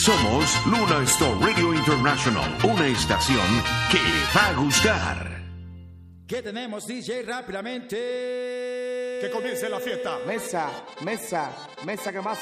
Somos Luna Star Radio International, una estación que le va a gustar. ¿Qué tenemos, DJ? Rápidamente. Que comience la fiesta. Mesa, que más